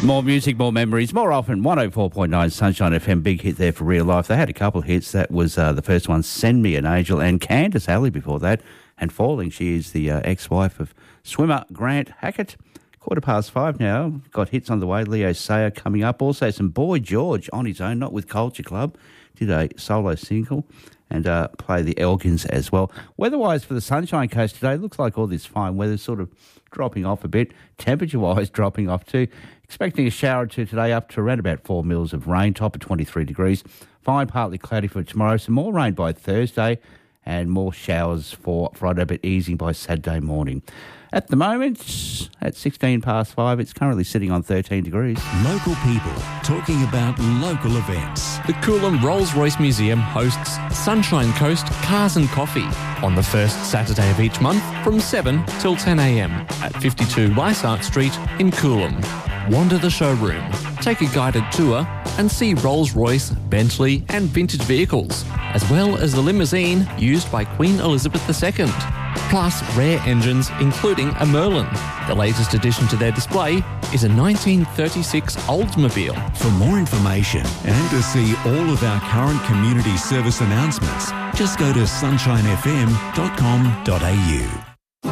More music, more memories, more often. 104.9 Sunshine FM, big hit there for Real Life. They had a couple of hits. That was the first one, Send Me an Angel, and Candice Alley before that. And Falling, she is the ex-wife of swimmer Grant Hackett. 5:15 now. Got hits on the way. Leo Sayer coming up. Also some Boy George on his own, not with Culture Club. Did a solo single and play the Elgins as well. Weather-wise for the Sunshine Coast today, looks like all this fine weather's sort of dropping off a bit. Temperature-wise dropping off too. Expecting a shower or two today up to around about 4 mils of rain, top of 23 degrees. Fine, partly cloudy for tomorrow. Some more rain by Thursday and more showers for Friday, but easing by Saturday morning. At the moment, at 5:16, it's currently sitting on 13 degrees. Local people talking about local events. The Coolum Rolls-Royce Museum hosts Sunshine Coast Cars and Coffee on the first Saturday of each month from 7 till 10 a.m. at 52 Weissart Street in Coolum. Wander the showroom, take a guided tour and see Rolls-Royce, Bentley and vintage vehicles, as well as the limousine used by Queen Elizabeth II. Plus rare engines including a Merlin. The latest addition to their display is a 1936 Oldsmobile. For more information and to see all of our current community service announcements, just go to sunshinefm.com.au.